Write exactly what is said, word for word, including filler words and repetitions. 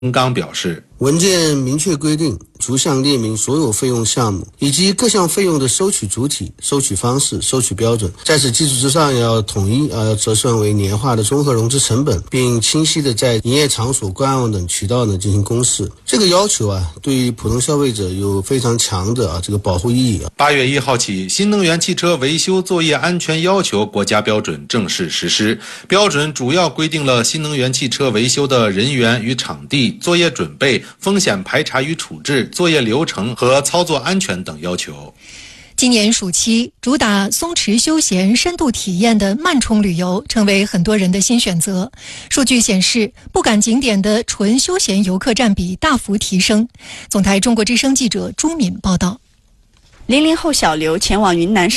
刚表示， 文件明确规定，逐项列明所有费用项目以及各项费用的收取主体、收取方式、收取标准。在此基础之上，要统一呃折算为年化的综合融资成本，并清晰的在营业场所、官网等渠道呢进行公示。这个要求啊，对于普通消费者有非常强的啊这个保护意义啊。 八月一号起，新能源汽车维修作业安全要求国家标准正式实施。标准主要规定了新能源汽车维修的人员与场地、作业准备、风险排查与处置、作业流程和操作安全等要求。 今年暑期，主打松弛休闲、深度体验的慢冲旅游成为很多人的新选择。数据显示，不赶景点的纯休闲游客占比大幅提升。总台中国之声记者朱敏报道。 零零后小刘前往云南